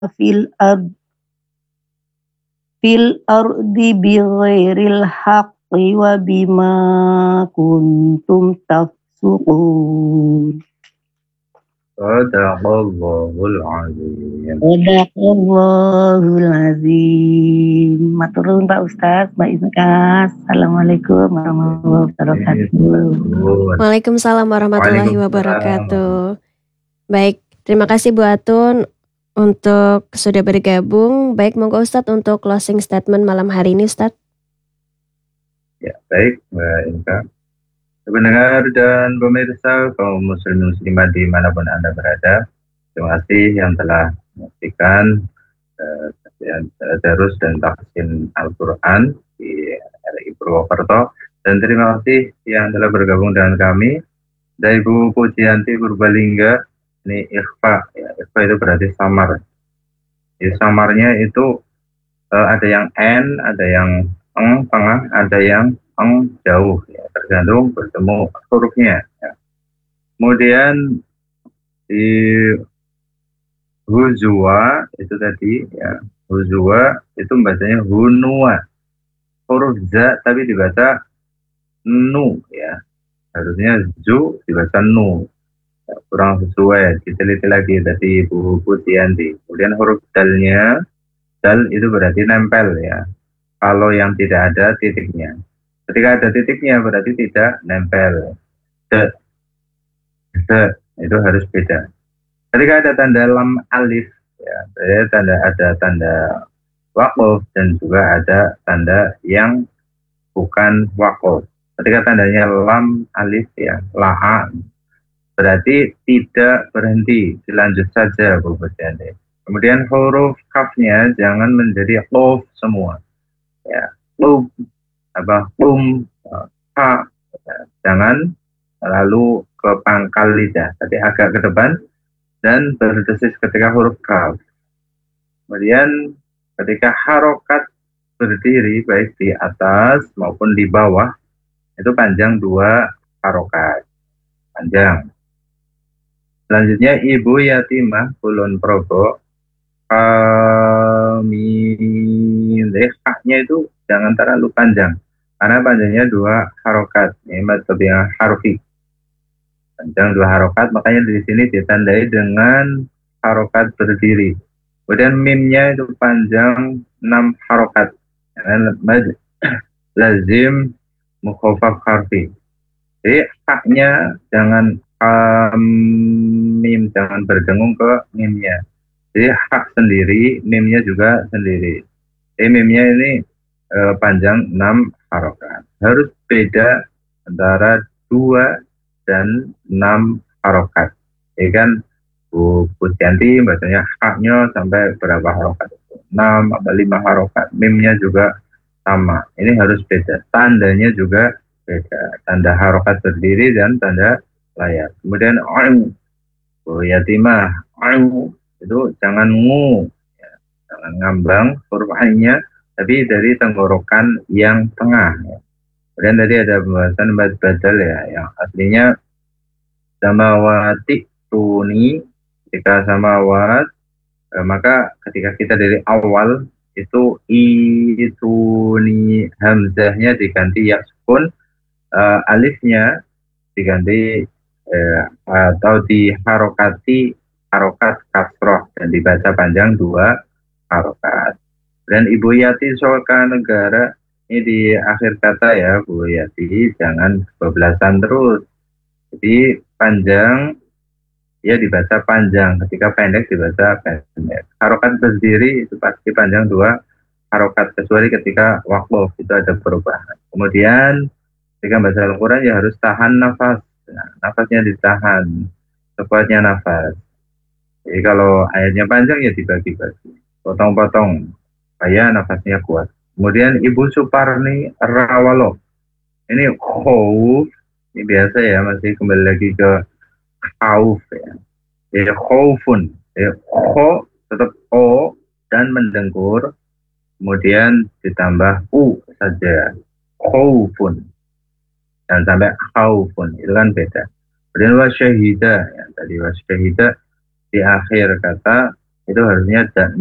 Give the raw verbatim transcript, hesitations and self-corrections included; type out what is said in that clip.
fil ard fil ardi bighairil haqqi wa bima kuntum tafsuqun. Sadaqallahul azim. Sadaqallahul azim. Matur nuwun Pak Ustaz, Mbak Iskas. Assalamualaikum warahmatullahi wabarakatuh. Waalaikumsalam warahmatullahi wabarakatuh. Baik, terima kasih Bu Atun untuk sudah bergabung. Baik, monggo Ustadz untuk closing statement malam hari ini Ustadz. Ya, baik Mbak Inka. Pendengar dan pemirsa kaum muslim muslimat dimanapun Anda berada, terima kasih yang telah menyaksikan uh, terus dan tahsin Al-Quran di R I Purwokerto, dan terima kasih yang telah bergabung dengan kami dari Ibu Pujianti Purbalingga. Ini ikhfa, ya, ikhfa itu berarti samar. Di samarnya itu uh, ada yang n, ada yang eng tengah, ada yang eng jauh, ya, tergantung bertemu hurufnya. Ya. Kemudian di huzwa itu tadi, ya, huzwa itu bacanya hunwa, huruf za tapi dibaca nu, ya, harusnya zu dibaca nu. Kurang sesuai, diteliti lagi tadi Ibu Putianti. Kemudian huruf dalnya, dal itu berarti nempel, ya. Kalau yang tidak ada titiknya, ketika ada titiknya berarti tidak nempel. De, de itu harus beda. Ketika ada tanda lam alif, ya, berarti tanda ada tanda waqaf dan juga ada tanda yang bukan waqaf. Ketika tandanya lam alif, ya, laha, berarti tidak berhenti, dilanjut saja Bu Pujianti. Kemudian huruf kafnya jangan menjadi qaf semua, ya, qum, apa qum, ha, ya, jangan lalu ke pangkal lidah, tapi agak ke depan dan berdesis ketika huruf kaf. Kemudian ketika harokat berdiri baik di atas maupun di bawah itu panjang dua harokat, panjang. Selanjutnya Ibu Yatimah Kulon Progo, kami lekaknya itu jangan terlalu panjang karena panjangnya dua harokat, hemat kebiasaan harfi, panjang dua harokat, makanya di sini ditandai dengan harokat berdiri. Kemudian mimnya itu panjang enam harokat, lazim mukhafaf harfi. Jadi haknya jangan um, mim, jangan berdengung ke mimnya. Jadi hak sendiri, mimnya juga sendiri. Jadi mimnya ini eh, panjang enam harokat. Harus beda antara dua dan enam harokat. Ya kan Bu Pujianti bacanya haknya sampai berapa harokat? enam atau lima harokat. Mimnya juga sama. Ini harus beda. Tandanya juga beda, tanda harokat berdiri dan tanda layar. Kemudian on, Bu Yatimah, on itu jangan ngu, ya, jangan ngambang huruf ainnya, tapi dari tenggorokan yang tengah. Ya. Kemudian tadi ada pembahasan bad badal, ya, yang aslinya samawati tuni, ketika samawat, eh, maka ketika kita dari awal itu itu ni hamzahnya diganti ya sukun, Uh, alifnya diganti uh, atau diharokati harokat kasroh dan dibaca panjang dua harokat. Dan Ibu Yati Soka Negara ini di akhir kata, ya Bu Yati, jangan kebablasan terus. Jadi panjang ya dibaca panjang, ketika pendek dibaca pendek. Harokat berdiri itu pasti panjang dua harokat, kecuali ketika waqaf itu ada perubahan. Kemudian ketika baca Al-Quran ya harus tahan nafas, nah, nafasnya ditahan, sekuatnya nafas. Jadi kalau ayatnya panjang ya dibagi-bagi, potong-potong, supaya nafasnya kuat. Kemudian Ibu Suparni Rawalo, ini khauf, ini biasa ya, masih kembali lagi ke khauf, ya. Jadi khaufun, jadi kho tetap o dan mendengkur, kemudian ditambah u saja, khaufun. Dan sampai khaufun, itu kan beda. Kemudian wasyahida, ya, tadi wasyahida di akhir kata itu harusnya